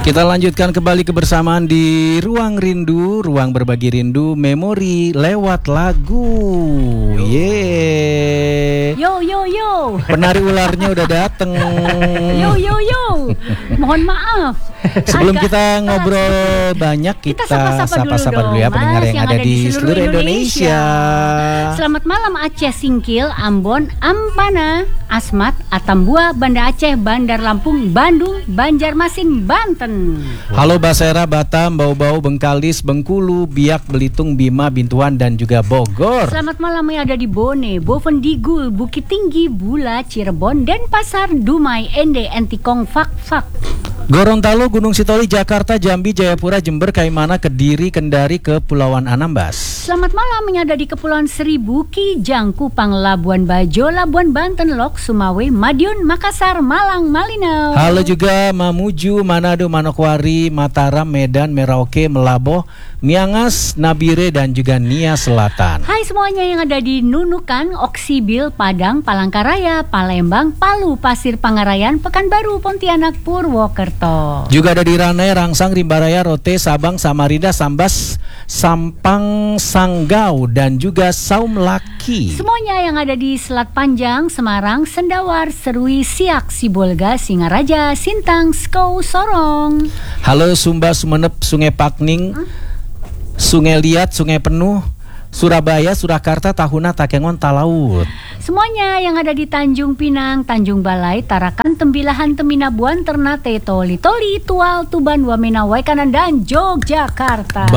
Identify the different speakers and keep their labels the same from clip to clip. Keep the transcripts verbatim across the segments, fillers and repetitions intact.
Speaker 1: Kita lanjutkan kembali kebersamaan di Ruang Rindu, ruang berbagi rindu, memori lewat lagu. Yeay.
Speaker 2: Yo yo yo.
Speaker 1: Penari ularnya udah dateng.
Speaker 2: Yo yo yo. Mohon maaf.
Speaker 1: Sebelum
Speaker 2: Agak
Speaker 1: kita
Speaker 2: telat.
Speaker 1: ngobrol banyak, kita,
Speaker 2: Kita sapa-sapa dulu
Speaker 1: sapa-sapa dulu
Speaker 2: dong,
Speaker 1: ya pendengar
Speaker 2: Mas,
Speaker 1: yang, ada di seluruh Indonesia.
Speaker 2: Selamat malam Aceh Singkil, Ambon, Ampana, Asmat, Atambua, Banda Aceh, Bandar Lampung, Bandung, Banjarmasin, Banten.
Speaker 1: Halo Basera, Batam, Bau-Bau, Bengkalis, Bengkulu, Biak, Belitung, Bima, Bintuan, dan juga Bogor.
Speaker 2: Selamat malam yang ada di Bone, Bovendigul, Bukit Tinggi, Bula, Cirebon, Denpasar, Dumai, Ende, Entikong, Fak Fak.
Speaker 1: Gorontalo, Gunung Sitoli, Jakarta, Jambi, Jayapura, Jember, Kaimana, Kediri, Kendari, Kepulauan Anambas.
Speaker 2: Selamat malam yang ada di Kepulauan Seribu, Kijang, Kupang, Labuan Bajo, Labuan Banten, Lok, Sumawe, Madiun, Makassar, Malang, Malinau.
Speaker 1: Halo juga Mamuju, Manado, Manokwari, Mataram, Medan, Merauke, Melaboh, Miangas, Nabire, dan juga Nia Selatan.
Speaker 2: Hai semuanya yang ada di Nunukan, Oksibil, Padang, Palangkaraya, Palembang, Palu, Pasir Pangarayan, Pekanbaru, Pontianak, Purwokerto.
Speaker 1: Juga ada di Ranai, Rangsang, Rimbaraya, Rote, Sabang, Samarinda, Sambas, Sampang, Sanggau, dan juga Saum Laki.
Speaker 2: Semuanya yang ada di Selat Panjang, Semarang, Sendawar, Serui, Siak, Sibolga, Singaraja, Sintang, Skou, Sorong.
Speaker 1: Halo Sumba, Sumenep, Sungai Pakning, hmm? Sungai Liat, Sungai Penuh, Surabaya, Surakarta, Tahuna, Takengon, Talaut.
Speaker 2: Semuanya yang ada di Tanjung Pinang, Tanjung Balai, Tarakan, Tembilahan, Teminabuan, Ternate, Toli, Toli, Tual, Tuban, Wamena, Waikanan, dan Yogyakarta.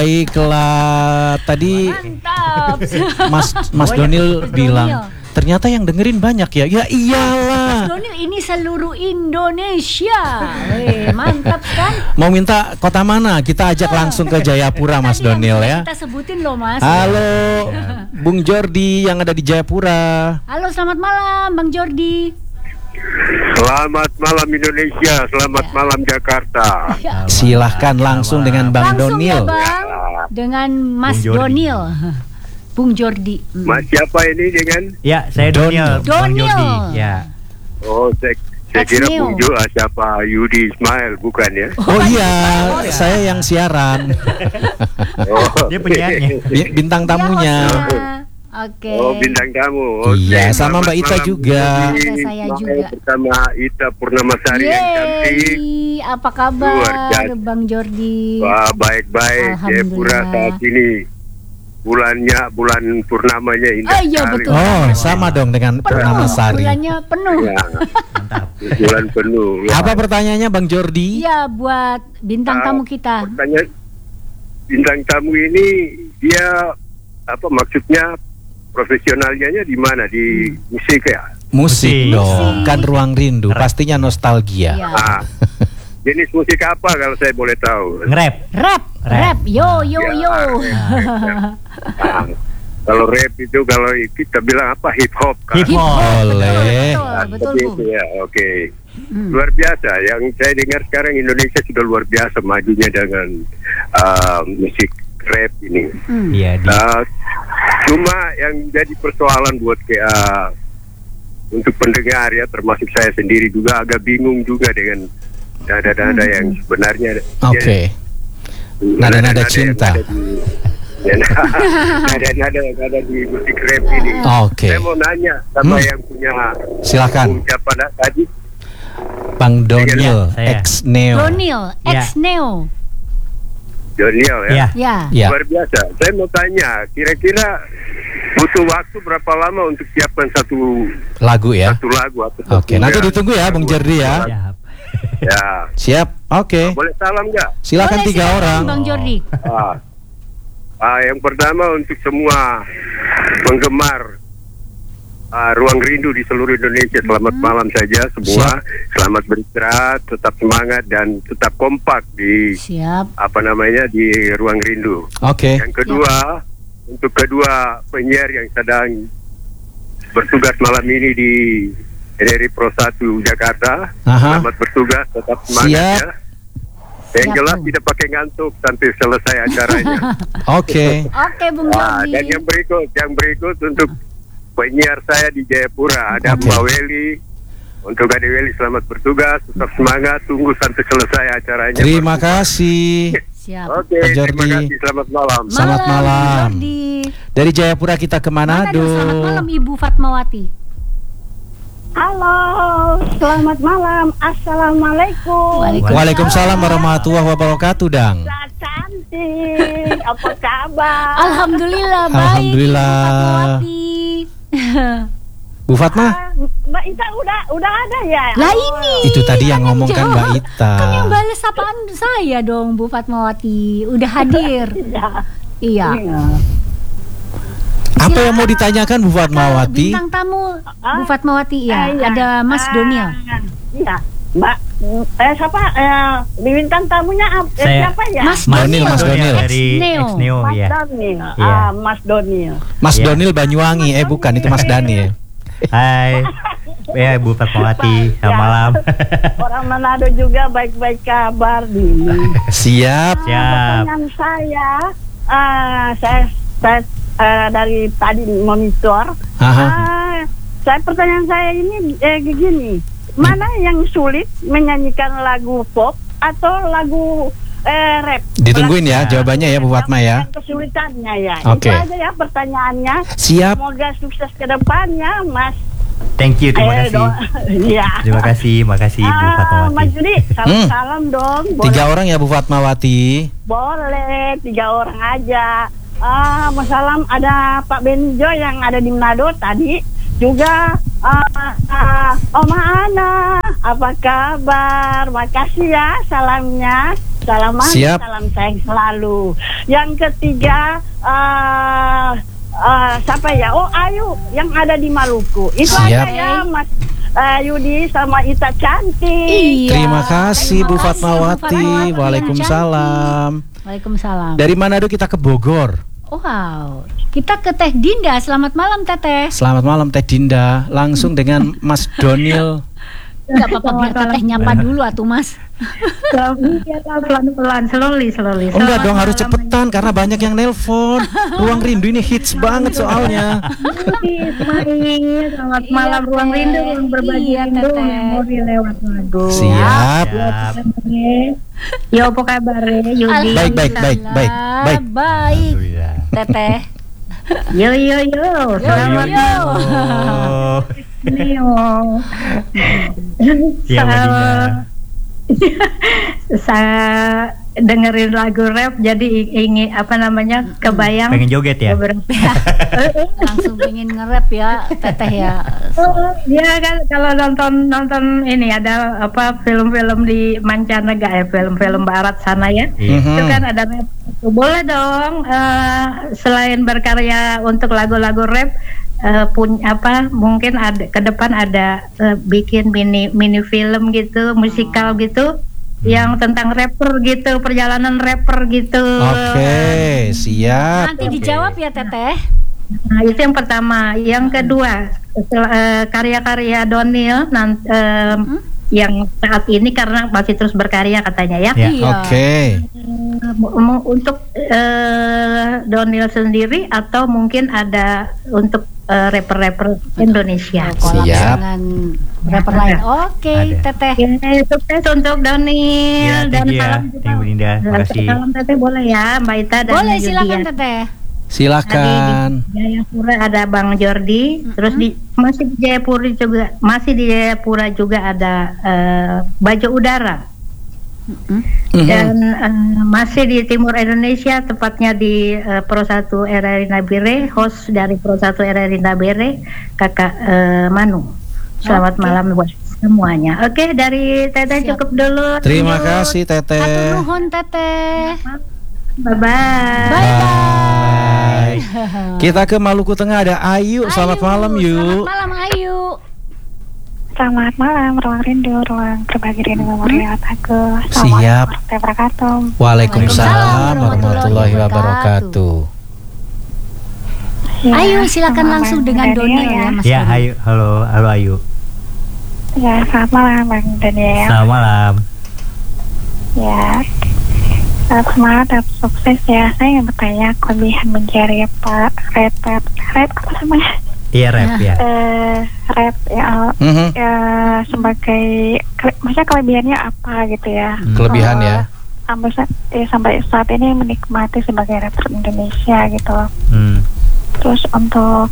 Speaker 1: Baiklah, tadi
Speaker 2: mantap.
Speaker 1: Mas Mas Donil bilang ternyata yang dengerin banyak ya. Ya iyalah.
Speaker 2: Mas Donil ini seluruh Indonesia. Weh, mantap kan?
Speaker 1: Mau minta kota mana? Kita ajak langsung ke Jayapura, Mas
Speaker 2: Tadi
Speaker 1: Donil
Speaker 2: yang
Speaker 1: ya.
Speaker 2: Kita sebutin loh Mas.
Speaker 1: Halo Bung Jordi yang ada di Jayapura.
Speaker 2: Halo, selamat malam Bang Jordi.
Speaker 3: Selamat malam Indonesia, selamat ya. Malam Jakarta.
Speaker 2: Ya.
Speaker 1: Silahkan langsung dengan Bang
Speaker 2: langsung
Speaker 1: Donil.
Speaker 2: Ya, Bang. Dengan Mas Donil. Bung Jordi.
Speaker 3: Hmm. Mas siapa ini dengan?
Speaker 4: Ya, saya Donil.
Speaker 2: Donil.
Speaker 4: Ya.
Speaker 3: Oh, saya, saya kira Bung Jo, ah, siapa Yudi Ismail, bukan ya?
Speaker 1: Oh iya, saya yang siaran.
Speaker 3: Oh.
Speaker 4: Dia penyanyi.
Speaker 1: Bintang tamunya.
Speaker 2: Ya, Oke. Okay.
Speaker 3: Oh, bintang tamu. Okay.
Speaker 1: Iya, sama Mbak Ita juga.
Speaker 2: Ada saya juga.
Speaker 3: Bersama Ita Purnamasari yang cantik.
Speaker 2: Apa kabar Bang Jordi?
Speaker 3: Wah, baik-baik. Jayapura saat ini bulannya, bulan purnamanya indah.
Speaker 2: Oh iya betul.
Speaker 1: Oh sama dong dengan Purnamasari.
Speaker 2: Bulannya penuh.
Speaker 3: Ya. Bulan penuh. Ya.
Speaker 1: Apa pertanyaannya Bang Jordi?
Speaker 2: Iya buat bintang tamu kita.
Speaker 3: Pertanyaan bintang tamu ini dia apa maksudnya profesionalnya di mana, di hmm. musik ya?
Speaker 1: Musik, musik dong,
Speaker 2: musik.
Speaker 1: Kan Ruang Rindu, pastinya nostalgia.
Speaker 2: Ya.
Speaker 3: Ah. Jenis musik apa kalau saya boleh tahu?
Speaker 4: Nge-rap.
Speaker 2: Rap, rap, yo yo
Speaker 3: ya,
Speaker 2: yo.
Speaker 3: Nah, kalau rap itu kalau kita bilang apa hip hop kan?
Speaker 4: Hip hop.
Speaker 1: Boleh.
Speaker 2: Betul, betul, betul.
Speaker 3: Ya, oke. Okay. Hmm. Luar biasa. Yang saya dengar sekarang Indonesia sudah luar biasa majunya dengan uh, musik rap ini.
Speaker 4: Iya.
Speaker 1: Hmm.
Speaker 3: Uh, cuma yang jadi persoalan buat kayak uh, untuk pendengar ya, termasuk saya sendiri juga agak bingung juga dengan nada-nada hmm. yang sebenarnya.
Speaker 1: Oke. Okay. Nada-nada cinta.
Speaker 3: Nada-nada yang ada di musik rap ini.
Speaker 1: Oke. Okay.
Speaker 3: Saya mau nanya sama hmm. yang punya.
Speaker 1: Silakan.
Speaker 3: Siapa tadi?
Speaker 1: Bang Donil, ex Neo.
Speaker 2: Donil, ex Neo.
Speaker 3: Donil ya.
Speaker 2: Ya.
Speaker 1: Ya.
Speaker 3: Luar biasa. Saya mau tanya, kira-kira butuh waktu berapa lama untuk siapkan satu
Speaker 1: lagu ya?
Speaker 3: Satu lagu atau
Speaker 1: Oke, okay. Nanti ditunggu ya Bang Jordi ya.
Speaker 4: Siap.
Speaker 3: Ya.
Speaker 1: Siap. Oke. Okay.
Speaker 3: Boleh salam nggak?
Speaker 1: Silakan
Speaker 2: Boleh,
Speaker 1: tiga
Speaker 2: silakan,
Speaker 1: orang.
Speaker 2: Bang Jordi.
Speaker 3: Ah. Ah, yang pertama untuk semua penggemar uh, Ruang Rindu di seluruh Indonesia, selamat hmm. malam saja semua. Siap. Selamat beristirahat, tetap semangat dan tetap kompak di
Speaker 2: Siap.
Speaker 3: apa namanya di Ruang Rindu.
Speaker 1: Oke. Okay.
Speaker 3: Yang kedua, Siap. untuk kedua penyiar yang sedang bertugas malam ini di R R I Pro satu Jakarta,
Speaker 1: Aha.
Speaker 3: selamat bertugas, tetap semangat. Siap. Ya. Yang jelas tidak pakai ngantuk sampai selesai acaranya.
Speaker 1: Oke.
Speaker 2: Oke, Bung
Speaker 3: Nah,
Speaker 2: Jordi.
Speaker 3: dan yang berikut, yang berikut untuk penyiar saya di Jayapura ada
Speaker 1: Okay.
Speaker 3: Mbak Weli, Untuk Ade Weli selamat bertugas, tetap semangat, tunggu sampai selesai acaranya.
Speaker 1: Terima kasih.
Speaker 2: Siap.
Speaker 3: Oke,
Speaker 1: Pak
Speaker 3: terima
Speaker 1: Jordi.
Speaker 3: kasih, selamat malam.
Speaker 1: Selamat malam.
Speaker 2: Jordi.
Speaker 1: Dari Jayapura kita ke Manado.
Speaker 2: Manado, selamat malam Ibu Fatmawati.
Speaker 5: Halo, selamat malam. Assalamualaikum.
Speaker 2: Waalaikumsalam.
Speaker 1: Waalaikumsalam warahmatullahi wabarakatuh, Dang.
Speaker 5: Mbak cantik, apa kabar?
Speaker 2: Alhamdulillah baik.
Speaker 1: Alhamdulillah.
Speaker 2: Ibu Fatmawati.
Speaker 1: Bu Fatma,
Speaker 5: Ah, Mbak Ita udah udah ada ya?
Speaker 2: Lah ini.
Speaker 1: itu tadi yang ngomong kan Mbak
Speaker 2: jawab.
Speaker 1: Ita.
Speaker 2: Kan yang balas sapaan saya dong Bu Fatmawati. Udah hadir.
Speaker 5: Iya.
Speaker 2: Iya.
Speaker 5: Iya.
Speaker 1: Apa yang mau ditanyakan Bu Fatmawati?
Speaker 2: Bintang tamu Bu
Speaker 5: Ah?
Speaker 2: Fatmawati ya.
Speaker 5: Ah, iya.
Speaker 2: Ada Mas
Speaker 5: Ah,
Speaker 2: Doniel.
Speaker 5: Iya, Mbak. Eh siapa? Eh, di bintang tamunya ap- eh,
Speaker 4: Saya-
Speaker 5: siapa ya?
Speaker 2: Mas
Speaker 1: Donil, Mas Donil.
Speaker 4: Dari
Speaker 2: Ex-Neo.
Speaker 4: Ex-Neo,
Speaker 5: Mas
Speaker 4: ya.
Speaker 5: Donil.
Speaker 4: Iya.
Speaker 5: Ah, Mas Donil.
Speaker 1: Mas
Speaker 4: Iya.
Speaker 1: Donil Banyuwangi, eh bukan itu Mas Dani ya.
Speaker 4: Hai. Ya, Bu Fatmawati,
Speaker 5: Ya.
Speaker 4: selamat malam.
Speaker 5: Orang Manado juga baik-baik kabar nih.
Speaker 1: Siap.
Speaker 4: Siap.
Speaker 5: Pertanyaan saya, ah, saya, saya ah, dari tadi monitor.
Speaker 1: Aha.
Speaker 5: Ah, saya pertanyaan saya ini eh, begini, mana yang sulit menyanyikan lagu pop atau lagu eh, rap?
Speaker 1: Ditungguin ya jawabannya ya Bu Fatma ya.
Speaker 5: Yang kesulitannya ya.
Speaker 1: Oke.
Speaker 5: Itu aja ya pertanyaannya.
Speaker 1: Siap.
Speaker 5: Semoga sukses ke depannya, Mas.
Speaker 4: Thank you, terima
Speaker 5: Eh,
Speaker 4: kasih.
Speaker 5: do- Iya.
Speaker 4: Terima kasih, makasih Bu
Speaker 5: Ah, Mas
Speaker 4: Fatmawati.
Speaker 5: Judi, salam-salam dong. Boleh?
Speaker 1: Tiga orang ya Bu Fatmawati.
Speaker 5: Boleh, tiga orang aja. Ah, masalah ada Pak Benjo yang ada di Manado tadi. Juga ah, ah, Oma Ana, apa kabar? Makasih ya salamnya. Salam manis,
Speaker 1: Siap.
Speaker 5: salam sayang selalu. Yang ketiga, ah, ah, siapa ya? Oh, Ayu yang ada di Maluku. Itu
Speaker 1: Siap.
Speaker 5: aja ya, Mas ah, Yudi sama Ita cantik.
Speaker 2: Iya.
Speaker 1: Terima kasih Bu
Speaker 2: Terima kasih, Bu
Speaker 1: Fatmawati.
Speaker 2: Fatmawati.
Speaker 1: Waalaikumsalam.
Speaker 2: Waalaikumsalam.
Speaker 1: Dari Manado kita ke Bogor.
Speaker 2: Wow. Kita ke Teh Dinda. Selamat malam Teteh.
Speaker 1: Selamat malam Teh Dinda. Langsung dengan Mas Donil.
Speaker 2: Enggak apa-apa biar Teteh nyapa dulu atuh Mas.
Speaker 6: Pelan-pelan, slowly, slowly.
Speaker 1: Enggak dong, harus cepetan karena banyak yang nelpon. Ruang Rindu ini hits banget soalnya.
Speaker 6: Ismail, selamat
Speaker 2: Iya,
Speaker 6: malam Ruang
Speaker 2: Teh.
Speaker 6: Rindu, ruang berbagi
Speaker 2: Iya,
Speaker 6: rindu,
Speaker 2: Teteh.
Speaker 6: memori lewat lagu.
Speaker 1: Siap.
Speaker 4: Siap.
Speaker 6: Yo, apa kabar Yudi?
Speaker 1: Baik, baik, baik, baik, baik.
Speaker 2: Baik.
Speaker 4: Alhamdulillah.
Speaker 2: Teteh.
Speaker 6: Yo, yo, yo, selamat
Speaker 2: yo.
Speaker 4: Oh.
Speaker 6: Neo.
Speaker 4: Iya, Mbak Dinda.
Speaker 6: Saya dengerin lagu rap jadi ingin apa namanya kebayang
Speaker 4: Pengen joget ya?
Speaker 6: beberapa.
Speaker 2: Langsung pengen nge-rap ya Teteh ya.
Speaker 6: Oh, dia kan kalau nonton nonton ini ada apa film-film di mancanegara ya, film-film barat sana ya.
Speaker 4: Iya.
Speaker 6: Itu
Speaker 1: Mhm.
Speaker 6: kan ada rap. Boleh dong eh, selain berkarya untuk lagu-lagu rap eh, pun apa mungkin ada ke depan ada eh, bikin mini mini film gitu, musikal gitu yang tentang rapper gitu, perjalanan rapper gitu.
Speaker 1: Oke, siap.
Speaker 2: Nanti dijawab ya Teteh.
Speaker 6: Nah, itu yang pertama. Yang kedua, setelah, eh, karya-karya Donil nan- eh, yang saat ini karena masih terus berkarya katanya ya.
Speaker 4: Ya.
Speaker 2: Iya.
Speaker 1: Oke.
Speaker 6: Eh, mau- untuk eh, Donil sendiri atau mungkin ada untuk eh, rapper-rapper Indonesia.
Speaker 2: Kolab
Speaker 1: Siap.
Speaker 2: dengan rapper lain. Oke,
Speaker 4: Ada.
Speaker 2: Teteh.
Speaker 6: Ya, sukses untuk Donil
Speaker 4: Ya,
Speaker 6: dan
Speaker 4: thank you ya.
Speaker 6: salam
Speaker 4: Thank you, Bu Dinda. Makasih.
Speaker 6: Salam Teteh boleh ya, Mbak Ita dan
Speaker 2: Boleh
Speaker 6: Yudi
Speaker 2: silakan
Speaker 6: ya.
Speaker 2: Teteh.
Speaker 1: Silakan.
Speaker 6: Di Jayapura ada Bang Jordi, terus di masih di Jayapura juga masih di Jayapura juga ada eh, Baju Udara.
Speaker 1: Mhm.
Speaker 6: Dan eh, masih di timur Indonesia, tepatnya di eh, Pro satu R R I Nabire, host dari Pro satu R R I Nabire, Kakak eh, Manu. Selamat
Speaker 2: Oke.
Speaker 6: malam buat semuanya. Oke, dari Teteh
Speaker 2: Siap.
Speaker 6: cukup dulu.
Speaker 1: Terima
Speaker 6: Lanjut.
Speaker 1: kasih Teteh.
Speaker 2: Hatur nuhun Teteh.
Speaker 6: Bye bye.
Speaker 2: Bye bye.
Speaker 1: Bye. Kita ke Maluku Tengah ada Ayu. Selamat
Speaker 2: Ayu,
Speaker 1: malam
Speaker 2: Selamat
Speaker 1: Yu.
Speaker 2: malam Ayu.
Speaker 7: Selamat malam, Ruang Rindu, Ruang Berbagi Rindu Memori Otaku.
Speaker 1: Siap.
Speaker 7: Assalamualaikum warahmatullahi wabarakatuh.
Speaker 1: Waalaikumsalam warahmatullahi wabarakatuh.
Speaker 7: Ya,
Speaker 2: Ayu silakan
Speaker 7: selamat
Speaker 2: langsung
Speaker 7: malam,
Speaker 2: dengan
Speaker 7: Daniel
Speaker 2: Donil ya Mas.
Speaker 4: Ya,
Speaker 2: Doni.
Speaker 4: Ayu. Halo, halo Ayu.
Speaker 7: Ya, selamat malam Bang Daniel.
Speaker 4: Selamat malam.
Speaker 7: Ya, selamat semangat dan sukses ya. Saya ingin bertanya kelebihan menjadi Pak rapper, rap apa namanya?
Speaker 4: Iya rap ya.
Speaker 7: eh rap ya,
Speaker 1: Mhm.
Speaker 7: ya sebagai kele- maksudnya kelebihannya apa gitu ya?
Speaker 1: Kelebihan
Speaker 7: Eh,
Speaker 1: ya.
Speaker 7: Sampai saat, eh, sampai saat ini menikmati sebagai rapper Indonesia gitu.
Speaker 4: Hmm.
Speaker 7: Terus untuk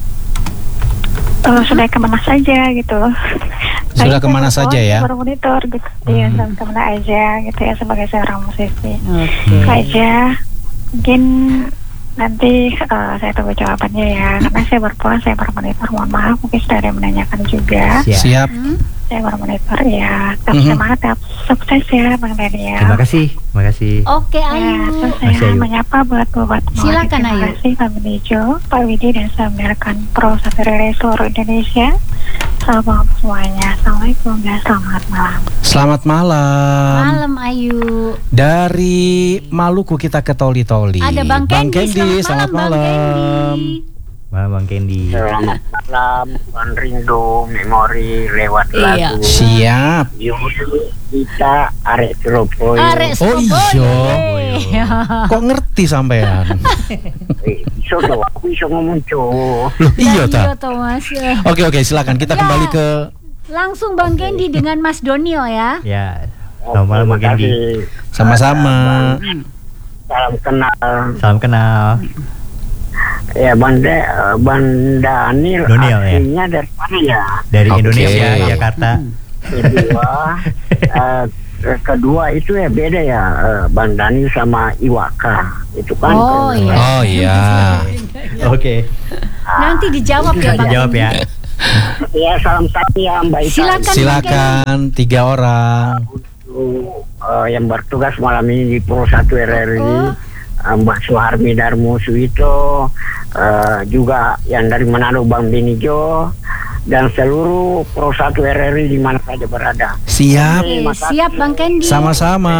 Speaker 7: eh, sudah kemana saja gitu.
Speaker 1: Sudah
Speaker 7: Saya
Speaker 1: kemana
Speaker 7: telepon,
Speaker 1: saja ya?
Speaker 7: Baru monitor gitu. Iya,
Speaker 4: Hmm.
Speaker 7: sampai kemana aja gitu ya sebagai seorang musisi.
Speaker 2: Oke.
Speaker 7: Itu aja. Mungkin nanti eh, saya tunggu jawabannya ya. Karena saya berpulang, saya baru monitor. Mohon maaf, mungkin sudah ada yang menanyakan juga.
Speaker 4: Siap.
Speaker 1: Siap.
Speaker 2: Hmm?
Speaker 7: Saya baru monitor ya. Tetap
Speaker 1: Mhm.
Speaker 7: semangat, tetap sukses ya Bang Daniel.
Speaker 4: Terima kasih, terima kasih.
Speaker 2: Oke
Speaker 7: Ya,
Speaker 2: Ayu.
Speaker 7: terus
Speaker 4: Masih
Speaker 7: saya
Speaker 4: Ayu.
Speaker 7: menyapa buat buat
Speaker 2: Silakan,
Speaker 7: Terima
Speaker 2: Ayu.
Speaker 7: kasih Pak Benejo, Pak Widi dan saudarakan Pro satu Rere seluruh Indonesia. Salam semuanya. Assalamualaikum dan selamat malam.
Speaker 1: Selamat malam.
Speaker 2: Malam Ayu.
Speaker 1: Dari Maluku kita ke Toli-Toli.
Speaker 2: Ada Bang Kendi.
Speaker 1: Kendi, selamat
Speaker 2: Bang
Speaker 1: malam.
Speaker 2: Kendi.
Speaker 4: Malam Bang Kendi.
Speaker 8: Selamat malam, Tuan Rindu, memori lewat
Speaker 2: Iya.
Speaker 8: lagu.
Speaker 1: Siap.
Speaker 8: Yuk, kita arek Surabaya.
Speaker 2: Arek
Speaker 1: Oh,
Speaker 2: Surabaya.
Speaker 1: iya. Kok ngerti sampean?
Speaker 8: Eh, iso dong, aku iso ngomong cowok.
Speaker 1: Loh, iya
Speaker 2: Iya
Speaker 1: ta.
Speaker 2: toh Mas.
Speaker 1: Oke oke, silakan kita
Speaker 2: Ya.
Speaker 1: kembali ke
Speaker 2: Langsung Bang Kendi dengan Mas Donil ya.
Speaker 4: Ya. Selamat malam Bang
Speaker 8: Terima
Speaker 4: Kendi.
Speaker 8: kasih.
Speaker 1: sama-sama.
Speaker 8: Salam kenal.
Speaker 4: Salam kenal.
Speaker 8: Ya, Banda, Banda Daniel,
Speaker 4: Daniel, ya.
Speaker 8: aslinya dari mana ya?
Speaker 4: Dari
Speaker 1: Oke.
Speaker 4: Indonesia, Jakarta.
Speaker 8: Kedua, eh, kedua itu ya beda ya, eh, Bang Daniel sama Iwaka. Itu kan.
Speaker 2: Oh,
Speaker 8: ke-
Speaker 2: iya.
Speaker 1: Oh iya.
Speaker 4: Oke.
Speaker 2: Nanti dijawab ya Bang.
Speaker 4: Dijawab ya.
Speaker 8: Ya, salam saya Mbak Ita.
Speaker 2: Silakan.
Speaker 1: Silakan tiga orang.
Speaker 8: Untuk, eh, yang bertugas malam ini di Pro satu R R I,
Speaker 2: Oh.
Speaker 8: eh, Mbak Suharmi Darmo Suito, eh, juga yang dari Manado Bang Benijo, dan seluruh Pro satu R R I di mana saja berada.
Speaker 1: Siap.
Speaker 2: Oke, siap Bang Kendi.
Speaker 1: Sama-sama.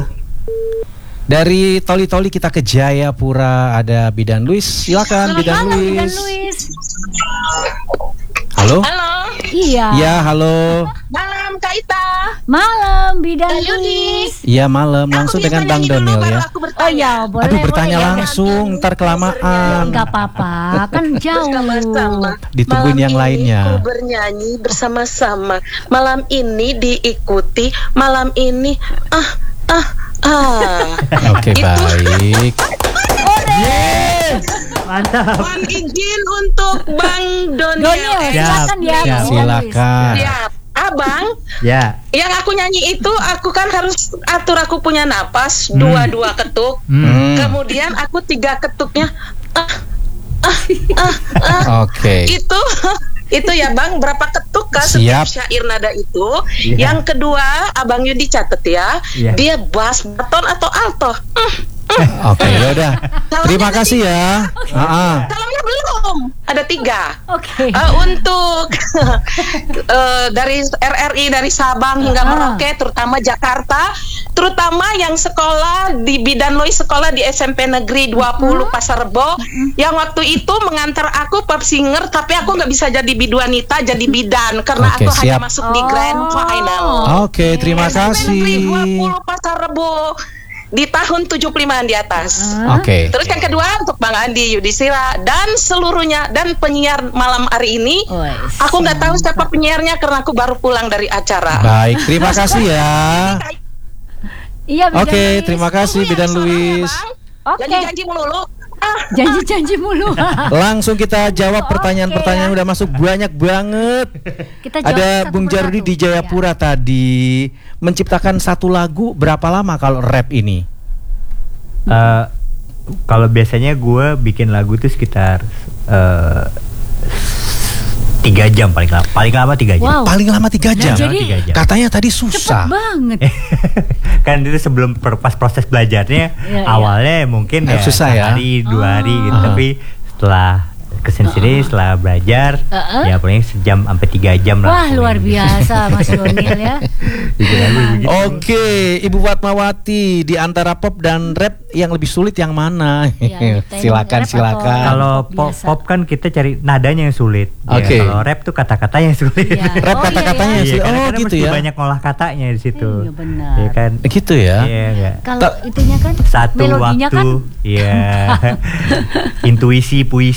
Speaker 1: Dari Toli-Toli kita ke Jayapura, ada Bidan Luis. Silakan Bidan
Speaker 2: Malam Bidan
Speaker 1: Luis.
Speaker 2: Luis.
Speaker 1: Halo?
Speaker 9: Halo,
Speaker 2: Iya.
Speaker 1: Ya, halo.
Speaker 9: malam Kak Ita.
Speaker 2: Malam Bidan
Speaker 9: Kak Yudi.
Speaker 2: Luis.
Speaker 1: Iya, malam. Langsung
Speaker 9: Aku
Speaker 1: dengan
Speaker 9: bisa
Speaker 1: Bang
Speaker 9: nyanyi dulu,
Speaker 1: Donil
Speaker 9: baru
Speaker 1: ya.
Speaker 9: aku bertanya.
Speaker 2: Oh ya, boleh.
Speaker 1: Aduh, bertanya
Speaker 2: boleh.
Speaker 1: langsung, ntar kelamaan.
Speaker 2: Enggak apa-apa, kan jauh.
Speaker 9: Bersama-sama.
Speaker 1: Ditungguin
Speaker 9: Malam
Speaker 1: yang
Speaker 9: ini
Speaker 1: lainnya.
Speaker 9: ku bernyanyi bersama-sama. Malam ini diikuti. Malam ini ah ah ah.
Speaker 1: Oke,
Speaker 9: Itu.
Speaker 1: baik.
Speaker 4: Mantap.
Speaker 9: Mohon izin untuk Bang Donil.
Speaker 2: Donil, silakan ya.
Speaker 4: Siap,
Speaker 2: Bidan Luis.
Speaker 1: Silakan.
Speaker 9: Siap. Abang,
Speaker 4: Ya.
Speaker 9: yang aku nyanyi itu aku kan harus atur aku punya napas dua-dua ketuk.
Speaker 1: Hmm.
Speaker 9: Kemudian aku tiga ketuknya ah ah ah ah.
Speaker 1: Oke.
Speaker 9: Itu itu ya Bang, berapa ketuk kan
Speaker 1: Siap.
Speaker 9: setiap syair nada itu.
Speaker 4: Iya.
Speaker 9: Yang kedua, Abang Yudi catet ya.
Speaker 4: Iya.
Speaker 9: Dia bass, baton atau alto. Hmm,
Speaker 1: Oke, ya udah. Terima kasih ya. Ah,
Speaker 9: salamnya belum. Ada tiga.
Speaker 2: Oke.
Speaker 9: Eh, untuk eh, dari R R I dari Sabang hingga
Speaker 2: Ah.
Speaker 9: Merauke, terutama Jakarta, terutama yang sekolah di Bidan Luis, sekolah di S M P Negeri dua puluh Pasar Rebo, yang waktu itu mengantar aku pop singer, tapi aku nggak bisa jadi biduanita, jadi bidan karena
Speaker 1: Oke,
Speaker 9: aku hanya
Speaker 1: siap.
Speaker 9: masuk di grand final.
Speaker 1: Oke, terima
Speaker 9: S M P Negeri dua
Speaker 1: kasih.
Speaker 9: puluh Pasar Rebo di tahun tujuh puluh limaan di atas.
Speaker 1: Oke.
Speaker 9: Terus yang kedua untuk Bang Andi Yudhistira dan seluruhnya dan penyiar malam hari ini.
Speaker 2: Wes,
Speaker 9: Aku nggak tahu siapa penyiarnya karena aku baru pulang dari acara.
Speaker 1: Baik, terima kasih ya.
Speaker 2: Iya, Bidan
Speaker 1: Oke,
Speaker 2: Luis.
Speaker 1: terima kasih
Speaker 9: Tunggu ya
Speaker 1: Bidan
Speaker 9: suaranya,
Speaker 1: Luis.
Speaker 9: Bang.
Speaker 2: Oke.
Speaker 9: Janji-janji melulu. Ah,
Speaker 2: Janji-janji mulu.
Speaker 1: Langsung kita jawab
Speaker 2: Oke,
Speaker 1: pertanyaan-pertanyaan
Speaker 2: ya.
Speaker 1: udah masuk banyak banget.
Speaker 2: Kita jawab
Speaker 1: Ada
Speaker 2: satu
Speaker 1: Bung Jarudi
Speaker 2: persatu.
Speaker 1: di Jayapura tadi menciptakan satu lagu berapa lama kalau rap ini?
Speaker 4: Eh, kalau biasanya gue bikin lagu tuh sekitar eh, tiga jam paling lama. Paling lama tiga jam.
Speaker 2: Wow.
Speaker 1: Paling lama tiga jam.
Speaker 2: Jadi-
Speaker 4: Tiga jam.
Speaker 1: Katanya tadi
Speaker 2: Cepet
Speaker 1: susah.
Speaker 2: banget.
Speaker 4: Kan itu sebelum per- pas proses belajarnya
Speaker 2: Iya, iya.
Speaker 4: awalnya mungkin
Speaker 1: Eh,
Speaker 4: ya
Speaker 1: susah ya.
Speaker 4: sehari dua hari gitu,
Speaker 1: Ah.
Speaker 4: tapi setelah kesini sini setelah belajar
Speaker 2: Uh-uh.
Speaker 4: ya paling sejam sampai tiga jam lah.
Speaker 2: Wah, luar biasa Mas Donil ya.
Speaker 4: Bikin lagu gitu.
Speaker 1: Oke, Ibu Fatmawati, di antara pop dan rap yang lebih sulit yang mana?
Speaker 2: Ya,
Speaker 1: silakan,
Speaker 2: rap atau-
Speaker 1: silakan.
Speaker 4: Kalau
Speaker 2: Pop
Speaker 4: pop,
Speaker 2: biasa.
Speaker 4: pop kan kita cari nadanya yang sulit. Ya,
Speaker 1: Oke.
Speaker 4: kalau rap tuh kata-katanya yang sulit.
Speaker 2: Iya.
Speaker 1: Rap
Speaker 2: Oh,
Speaker 1: kata-katanya
Speaker 2: iya,
Speaker 1: yang
Speaker 4: Iya,
Speaker 1: sulit.
Speaker 4: karena
Speaker 1: Oh,
Speaker 4: kadang
Speaker 1: gitu
Speaker 4: mesti
Speaker 1: ya.
Speaker 4: banyak ngolah katanya di situ.
Speaker 2: Iya, benar.
Speaker 4: Iya kan?
Speaker 1: Gitu ya.
Speaker 4: Iya, enggak.
Speaker 2: Kalau
Speaker 1: Ta-
Speaker 2: itunya kan
Speaker 4: Satu
Speaker 2: melodinya
Speaker 4: waktu,
Speaker 2: kan
Speaker 4: iya. Intuisi, puisi.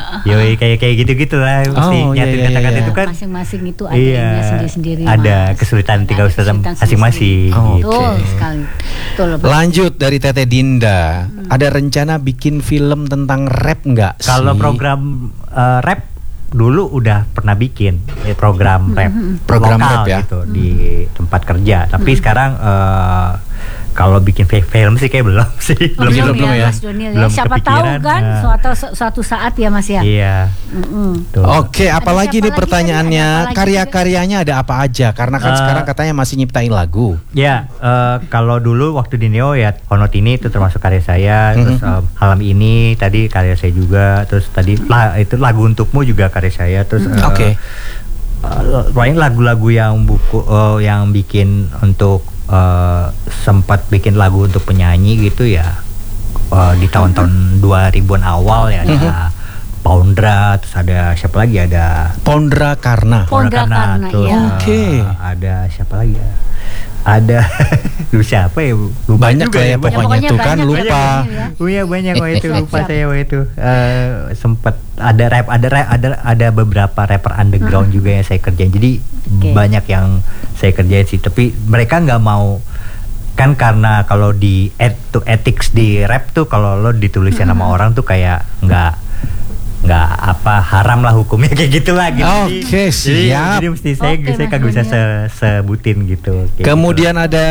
Speaker 4: Yoi, kayak kayak gitu-gitu lah. Mesti
Speaker 1: Oh, iya,
Speaker 4: nyatuin
Speaker 1: iya,
Speaker 4: kata-kata
Speaker 1: iya.
Speaker 4: itu kan.
Speaker 2: Masing-masing itu ada
Speaker 4: Iya,
Speaker 2: ininya sendiri-sendiri.
Speaker 4: ada
Speaker 2: Mas.
Speaker 4: kesulitan tinggal
Speaker 2: Ada
Speaker 4: usaha
Speaker 2: kesulitan
Speaker 4: masing-masing.
Speaker 1: Oh,
Speaker 4: gitu.
Speaker 2: Betul
Speaker 1: Oke.
Speaker 2: sekali. Betul. betul.
Speaker 1: Lanjut dari Teteh Dinda, ada rencana bikin film tentang rap nggak sih?
Speaker 4: Kalau program eh, rap dulu udah pernah bikin eh, program rap
Speaker 1: Program
Speaker 4: lokal
Speaker 1: rap ya?
Speaker 4: gitu di tempat kerja. Tapi sekarang eh, kalau bikin fi- film sih kayak belum sih.
Speaker 2: Oh,
Speaker 1: belum,
Speaker 2: belum,
Speaker 1: belum
Speaker 2: ya,
Speaker 1: ya?
Speaker 2: Mas Donil ya.
Speaker 4: Belum
Speaker 2: Siapa tahu
Speaker 4: kepikiran,
Speaker 2: kan
Speaker 4: nah.
Speaker 2: suatu suatu saat ya Mas ya.
Speaker 4: Iya.
Speaker 2: Mm-mm.
Speaker 4: Tuh.
Speaker 1: Oke, apalagi
Speaker 2: siapa
Speaker 1: nih
Speaker 2: lagi
Speaker 1: pertanyaannya,
Speaker 2: tadi? Ada apa lagi
Speaker 1: karya-karyanya ada apa aja? Karena kan
Speaker 4: Eh,
Speaker 1: sekarang katanya masih nyiptain lagu.
Speaker 4: Ya, eh, kalau dulu waktu di Neo ya Honot ini itu termasuk karya saya, terus eh, Malam ini tadi karya saya juga, terus tadi lah itu Lagu Untukmu juga karya saya, terus eh,
Speaker 1: Oke.
Speaker 4: eh, paling lagu-lagu yang buku eh, yang bikin untuk eh, sempat bikin lagu untuk penyanyi gitu ya eh, di tahun-tahun dua ribuan awal ya ada Poundra, terus ada siapa lagi, ada
Speaker 1: Pondra Karna.
Speaker 2: Pondra Karna,
Speaker 4: terus,
Speaker 2: iya.
Speaker 4: eh,
Speaker 1: Oke.
Speaker 4: ada siapa lagi ya? Ada lu siapa ya? Lupa
Speaker 1: Banyak
Speaker 4: juga
Speaker 1: lah ya
Speaker 4: ya,
Speaker 1: pokoknya
Speaker 2: pokoknya
Speaker 1: tuh kan
Speaker 2: banyak ya,
Speaker 1: lupa.
Speaker 2: banyak ya.
Speaker 4: Oh iya banyak waktu itu,
Speaker 2: Siap,
Speaker 4: lupa
Speaker 2: siap.
Speaker 4: saya waktu itu. Eh, sempet ada rap, ada rap, ada ada beberapa rapper underground juga yang saya kerjain. Jadi
Speaker 2: Oke.
Speaker 4: banyak yang saya kerjain sih. Tapi mereka nggak mau, kan karena kalau di et, tuh ethics di rap tuh kalau lo ditulisin sama orang tuh kayak nggak nggak apa haram lah hukumnya kayak gitu lah gitu. Jadi-
Speaker 1: Oke,
Speaker 4: jadi,
Speaker 1: siap.
Speaker 4: jadi mesti saya
Speaker 2: Oke,
Speaker 4: saya
Speaker 2: Mas
Speaker 4: kagak bisa
Speaker 2: Daniel.
Speaker 4: se- sebutin gitu. kayak
Speaker 1: Kemudian ada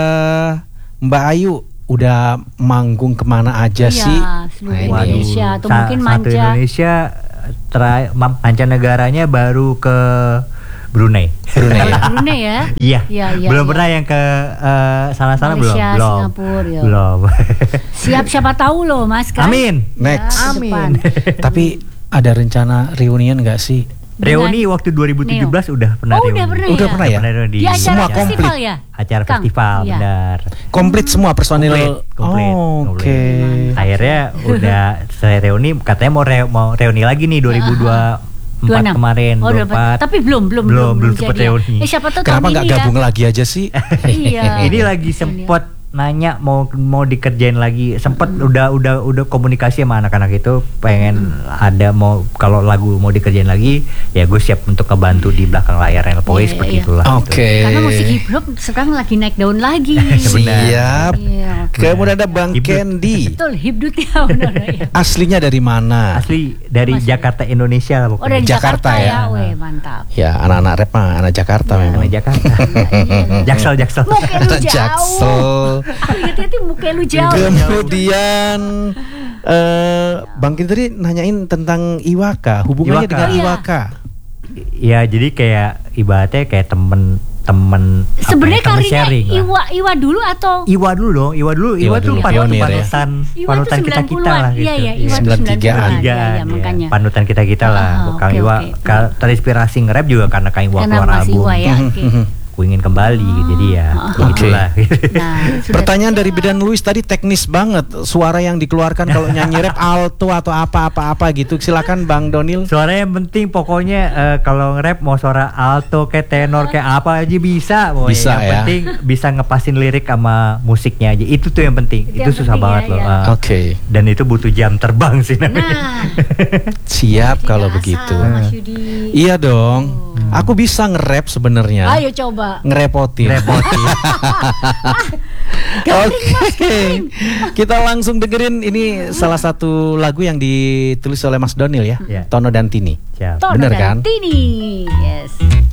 Speaker 1: Mbak Ayu, udah manggung kemana aja
Speaker 2: Iya,
Speaker 1: sih?
Speaker 2: seluruh
Speaker 1: Nah, ini.
Speaker 2: Indonesia atau
Speaker 4: Sa-
Speaker 2: mungkin
Speaker 4: satu
Speaker 2: manja.
Speaker 4: Indonesia tera- ma- mancanegaranya baru ke Brunei.
Speaker 1: Brunei ya?
Speaker 2: Brunei ya.
Speaker 4: Iya.
Speaker 2: Iya, iya,
Speaker 4: belum
Speaker 2: iya.
Speaker 4: pernah yang ke eh, sana-sana belum.
Speaker 2: Malaysia,
Speaker 4: Belum.
Speaker 2: Singapura, ya.
Speaker 4: Belum.
Speaker 2: Siap siapa tahu loh Mas kan.
Speaker 4: Amin.
Speaker 1: Next.
Speaker 2: Ya, ke depan.
Speaker 1: Tapi ada rencana reunian nggak sih?
Speaker 2: Dengan
Speaker 4: Reuni waktu dua ribu tujuh belas
Speaker 2: Neo.
Speaker 4: udah pernah
Speaker 2: Oh,
Speaker 4: reuni.
Speaker 2: udah pernah
Speaker 1: Udah
Speaker 2: ya?
Speaker 1: pernah ya?
Speaker 4: Pernah reuni
Speaker 2: Di acara
Speaker 1: Semua
Speaker 2: festival
Speaker 1: komplit.
Speaker 2: ya?
Speaker 4: acara
Speaker 2: Kang?
Speaker 4: festival
Speaker 2: Iya.
Speaker 4: benar.
Speaker 1: Komplit semua personil.
Speaker 4: Komplit, komplit,
Speaker 1: Oh,
Speaker 4: komplit.
Speaker 1: Oke.
Speaker 4: Akhirnya udah saya reuni, katanya mau re- mau reuni lagi nih dua ribu dua puluh empat kemarin.
Speaker 2: Oh,
Speaker 4: dua ribu
Speaker 2: udah,
Speaker 4: empat.
Speaker 2: tapi belum belum
Speaker 4: belum belum
Speaker 2: jadi
Speaker 4: sempat
Speaker 2: ya.
Speaker 4: reuni.
Speaker 2: Eh siapa tahu
Speaker 1: Kenapa
Speaker 2: tahun
Speaker 1: nggak
Speaker 2: ini ya.
Speaker 1: gabung lagi aja sih?
Speaker 2: Iya.
Speaker 4: Ini lagi sempet nanya mau mau dikerjain lagi, sempet
Speaker 2: Hmm.
Speaker 4: udah udah udah komunikasi sama anak-anak itu pengen ada mau kalau lagu mau dikerjain lagi ya gue siap untuk kebantu di belakang layar yang pokoknya
Speaker 2: Iya,
Speaker 4: seperti
Speaker 2: iya.
Speaker 4: itulah.
Speaker 1: Oke.
Speaker 2: Karena musik hip hop sekarang lagi naik daun lagi.
Speaker 1: Siap.
Speaker 2: Iya.
Speaker 1: Kemudian ada Bang
Speaker 4: Ibu.
Speaker 1: Candy.
Speaker 2: Betul, hibdut ya benar ya.
Speaker 1: Aslinya dari mana?
Speaker 4: Asli dari
Speaker 2: Masih.
Speaker 4: Jakarta Indonesia lah
Speaker 2: Oh
Speaker 4: pokoknya.
Speaker 2: dari Jakarta,
Speaker 1: Jakarta
Speaker 2: ya.
Speaker 1: ya.
Speaker 2: Weh, mantap.
Speaker 1: Ya, anak-anak rap mah anak Jakarta
Speaker 4: Sama
Speaker 1: memang.
Speaker 4: Jakarta. Jaksel Jaksel.
Speaker 2: Muka lu jauh.
Speaker 1: Jaksel.
Speaker 2: Ah, hati-hati muka lu jauh.
Speaker 1: Kemudian eh Bang Candy tadi nanyain tentang Iwaka, hubungannya
Speaker 4: Iwaka.
Speaker 1: dengan
Speaker 2: Iya.
Speaker 1: Iwaka.
Speaker 4: Ya jadi kayak ibaratnya kayak temen temen apa ya,
Speaker 2: Sebenarnya
Speaker 4: temen
Speaker 2: karirnya
Speaker 4: sharing lah.
Speaker 2: Iwa Iwa dulu atau
Speaker 4: Iwa dulu dong, Iwa dulu, Iwa,
Speaker 1: Iwa
Speaker 4: tuh
Speaker 1: dulu,
Speaker 4: panutan
Speaker 1: pionir ya.
Speaker 4: panutan,
Speaker 2: Iwa
Speaker 4: panutan
Speaker 2: tuh
Speaker 4: kita kita
Speaker 2: sembilan puluhan.
Speaker 4: lah gitu.
Speaker 2: Iya, iya, Iwa tuh
Speaker 1: sembilan tigaan.
Speaker 2: sembilan puluhan. Iya,
Speaker 4: Tigaan,
Speaker 2: iya,
Speaker 4: ya.
Speaker 2: makanya.
Speaker 4: Panutan kita kita lah.
Speaker 2: Ah,
Speaker 4: Kang
Speaker 2: oke,
Speaker 4: Iwa
Speaker 2: oke.
Speaker 4: ka- terinspirasi nge-rap juga karena Kang Iwa
Speaker 2: Karena
Speaker 4: keluar
Speaker 2: Mas
Speaker 4: album.
Speaker 2: Iwa ya. Oke.
Speaker 4: Ku ingin kembali, jadi ya
Speaker 2: Ah,
Speaker 4: begitulah.
Speaker 2: Nah, sudah
Speaker 1: Pertanyaan dari Bidan Luis tadi teknis banget. Suara yang dikeluarkan kalau nyanyi rap alto atau apa-apa-apa gitu. Silakan Bang Donil.
Speaker 4: Suara yang penting pokoknya eh, kalau nge-rap mau suara alto kayak tenor kayak apa aja bisa pokoknya.
Speaker 1: Bisa,
Speaker 4: yang
Speaker 1: ya.
Speaker 4: penting bisa ngepasin lirik sama musiknya aja. Itu tuh yang penting.
Speaker 2: Itu
Speaker 4: Itu,
Speaker 2: yang
Speaker 4: susah
Speaker 2: penting
Speaker 4: banget
Speaker 2: ya,
Speaker 4: loh.
Speaker 2: ya.
Speaker 4: Ah.
Speaker 1: Oke.
Speaker 4: Dan itu butuh jam terbang sih namanya.
Speaker 2: Nah,
Speaker 1: Siap kalau
Speaker 2: tidak
Speaker 1: begitu.
Speaker 2: asal, Mas Yudi.
Speaker 1: Iya dong. Aku bisa nge-rap sebenarnya.
Speaker 2: Ayo coba.
Speaker 1: Ngerepotin.
Speaker 4: Repotin.
Speaker 1: Oke. Kita langsung dengerin ini salah satu lagu yang ditulis oleh Mas Donil ya.
Speaker 4: Ya.
Speaker 1: Tono dan Tini.
Speaker 4: Siap.
Speaker 2: Tono
Speaker 1: Bener
Speaker 2: dan
Speaker 1: kan?
Speaker 2: Tini. Yes.